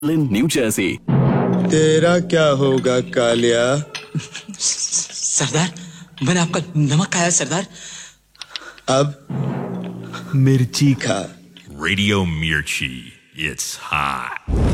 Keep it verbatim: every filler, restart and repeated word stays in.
New Jersey. तेरा क्या होगा कालिया? सरदार, मैंने आपका नमक खाया सरदार। अब मिर्ची खा। Radio Mirchi. It's hot.